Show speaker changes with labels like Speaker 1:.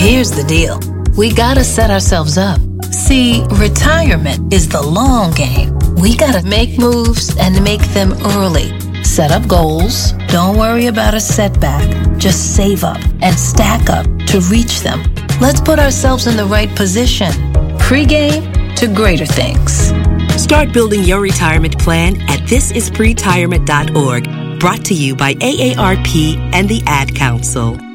Speaker 1: here's the deal. We gotta set ourselves up. See, retirement is the long game. We gotta make moves and make them early. Set up goals. Don't worry about a setback. Just save up and stack up to reach them. Let's put ourselves in the right position. Pre-game to greater things.
Speaker 2: Start building your retirement plan at thisispretirement.org. Brought to you by AARP and the Ad Council.